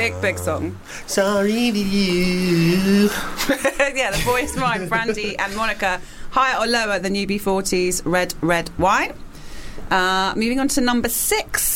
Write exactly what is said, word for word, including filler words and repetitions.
Big, big song. Sorry to you. Yeah, the voice rhyme, Brandy and Monica. Higher or lower than U B forty's Red, Red Wine? Uh, moving on to number six.